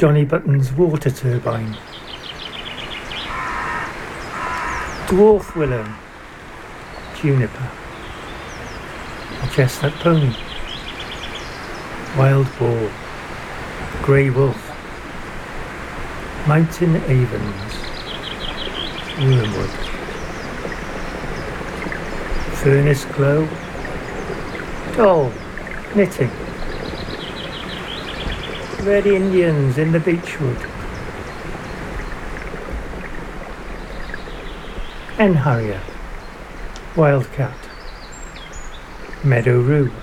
Johnny Button's water turbine, dwarf willow, juniper, a chestnut pony, wild boar, grey wolf, mountain avens, wormwood, furnace glow, doll, knitting, red Indians in the beechwood, hen harrier, wildcat, meadow rue,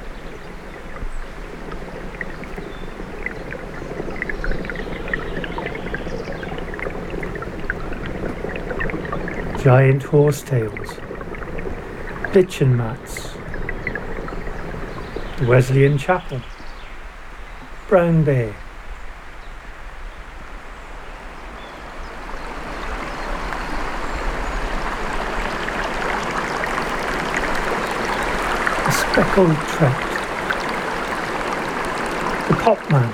giant horsetails, bitchen mats, the Wesleyan Chapel, brown bear, the speckled trout, the popman,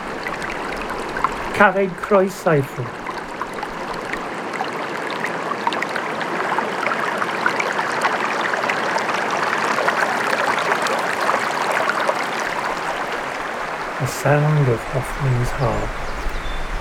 Carreg Croescyffel, the sound of Hoffman's harp.